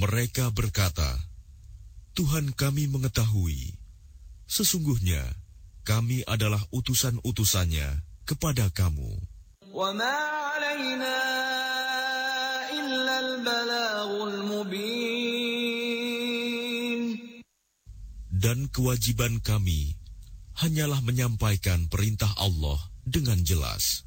Mereka berkata, Tuhan kami mengetahui, sesungguhnya kami adalah utusan-utusannya kepada kamu. وَمَا عَلَيْنَا إِلَّا الْبَلَاغُ الْمُبِينُ. Dan kewajiban kami hanyalah menyampaikan perintah Allah dengan jelas.